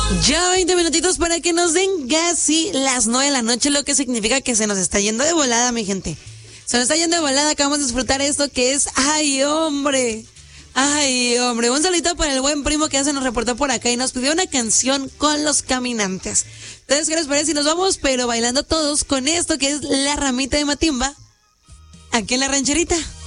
Ya 20 minutitos para que nos den casi las 9 de la noche, lo que significa que se nos está yendo de volada, mi gente. Se nos está yendo de volada, acabamos de disfrutar esto que es ¡Ay, hombre! ¡Ay, hombre! Un saludito para el buen primo que ya se nos reportó por acá y nos pidió una canción con Los Caminantes. Entonces, ¿qué les parece si nos vamos, pero bailando todos con esto que es La Ramita de Matimba, aquí en La Rancherita?